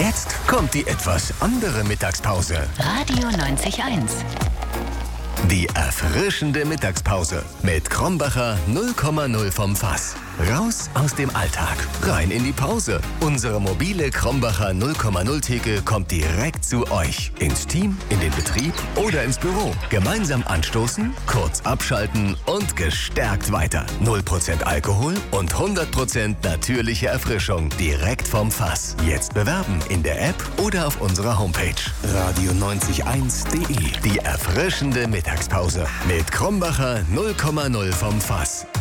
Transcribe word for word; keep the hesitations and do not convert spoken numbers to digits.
Jetzt kommt die etwas andere Mittagspause. Radio neunzig Komma eins. Die erfrischende Mittagspause mit Krombacher null Komma null vom Fass. Raus aus dem Alltag, rein in die Pause. Unsere mobile Krombacher null Komma null Theke kommt direkt zu euch. Ins Team, in den Betrieb oder ins Büro. Gemeinsam anstoßen, kurz abschalten und gestärkt weiter. null Prozent Alkohol und hundert Prozent natürliche Erfrischung direkt vom Fass. Jetzt bewerben in der App oder auf unserer Homepage radio neunzig eins punkt de. Die erfrischende Mittagspause mit Krombacher null Komma null vom Fass.